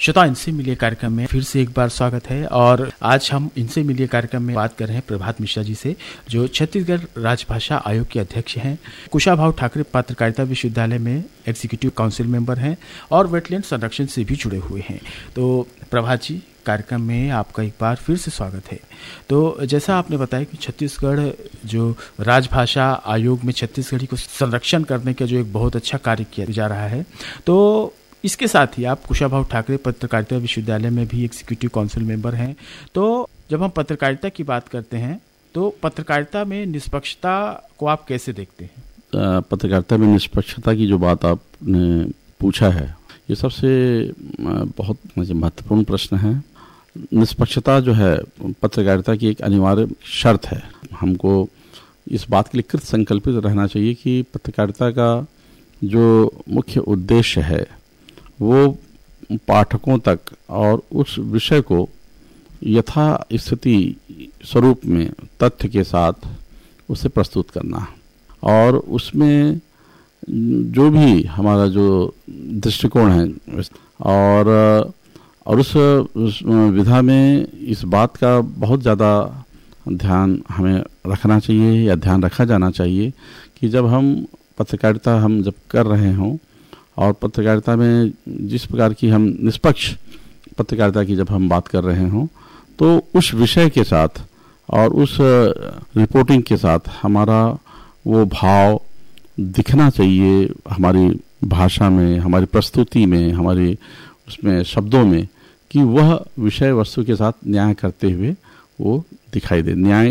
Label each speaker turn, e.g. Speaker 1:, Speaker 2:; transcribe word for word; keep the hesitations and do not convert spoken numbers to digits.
Speaker 1: श्रोता, इनसे मिलिए कार्यक्रम में फिर से एक बार स्वागत है। और आज हम इनसे मिलिए कार्यक्रम में बात कर रहे हैं प्रभात मिश्रा जी से, जो छत्तीसगढ़ राजभाषा आयोग के अध्यक्ष हैं, कुशाभाऊ ठाकरे पत्रकारिता विश्वविद्यालय में एग्जीक्यूटिव काउंसिल मेंबर हैं और वेटलैंड संरक्षण से भी जुड़े हुए हैं। तो प्रभात जी, कार्यक्रम में आपका एक बार फिर से स्वागत है। तो जैसा आपने बताया कि छत्तीसगढ़ जो राजभाषा आयोग में छत्तीसगढ़ी को संरक्षण करने का जो एक बहुत अच्छा कार्य किया जा रहा है, तो इसके साथ ही आप कुशाभाऊ ठाकरे पत्रकारिता विश्वविद्यालय में भी एग्जीक्यूटिव काउंसिल मेंबर हैं। तो जब हम पत्रकारिता की बात करते हैं तो पत्रकारिता में निष्पक्षता को आप कैसे देखते हैं?
Speaker 2: पत्रकारिता में निष्पक्षता की जो बात आपने पूछा है, ये सबसे बहुत महत्वपूर्ण प्रश्न है। निष्पक्षता जो है पत्रकारिता की एक अनिवार्य शर्त है। हमको इस बात के लिए कृत संकल्पित रहना चाहिए कि पत्रकारिता का जो मुख्य उद्देश्य है वो पाठकों तक और उस विषय को यथा स्थिति स्वरूप में तथ्य के साथ उसे प्रस्तुत करना, और उसमें जो भी हमारा जो दृष्टिकोण है और और उस, उस विधा में इस बात का बहुत ज़्यादा ध्यान हमें रखना चाहिए या ध्यान रखा जाना चाहिए कि जब हम पत्रकारिता हम जब कर रहे हों और पत्रकारिता में जिस प्रकार की हम निष्पक्ष पत्रकारिता की जब हम बात कर रहे हों, तो उस विषय के साथ और उस रिपोर्टिंग के साथ हमारा वो भाव दिखना चाहिए, हमारी भाषा में, हमारी प्रस्तुति में, हमारी उसमें शब्दों में, कि वह विषय वस्तु के साथ न्याय करते हुए वो दिखाई दे। न्याय